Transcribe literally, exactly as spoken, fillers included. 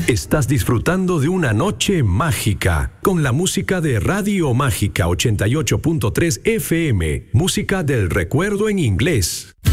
Estás disfrutando de una noche mágica con la música de Radio Mágica ochenta y ocho punto tres F M, música del recuerdo en inglés.